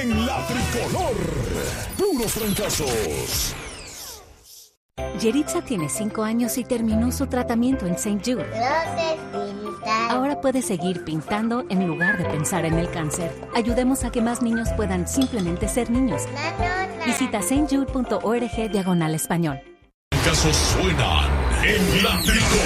en la tricolor. Puros fracasos. Yeritza tiene 5 años y terminó su tratamiento en St. Jude. Ahora puede seguir pintando en lugar de pensar en el cáncer. Ayudemos a que más niños puedan simplemente ser niños. Visita stjude.org/español. Casos suenan en la tricolor.